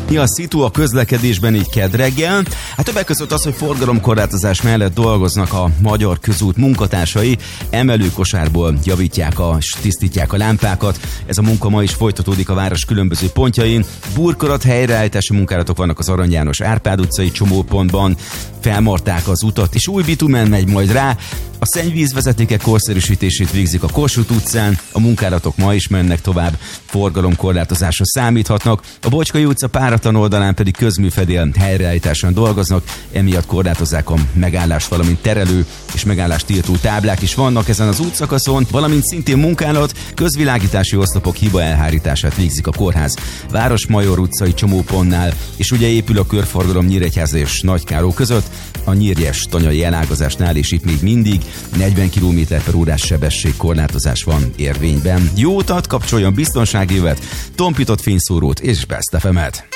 Mi a szitu a közlekedésben így kedd reggel? Hát többek között az, hogy forgalomkorlátozás mellett dolgoznak a Magyar Közút munkatársai, emelőkosárból javítják és tisztítják a lámpákat. Ez a munka ma is folytatódik a város különböző pontjain. Burkolat helyreállítási munkálatok vannak az Arany János Árpád utcai csomópontban, felmarták az utat, és új bitumen megy majd rá. A szennyvízvezetékek korszerűsítését végzik a Kossuth utcán, a munkálatok ma is mennek tovább, forgalomkorlátozásra számíthatnak. A Bocskai utca páratlan oldalán pedig közműfedél helyreállításon dolgoznak, emiatt korlátozzák a megállást, valamint terelő és megállást tiltó táblák is vannak ezen az útszakaszon, valamint szintén munkálat, közvilágítási oszlopok hiba elhárítását végzik a kórház Városmajor utcai csomópontnál, és ugye épül a körforgalom Nyíregyháza és Nagykároly között, a Nyírjes-Tanyai elágazásnál, és itt még mindig 40 km/h sebességkorlátozás van érvényben. Jó utat, kapcsoljon biztonságévet, tompított fényszórót és Best FM-et!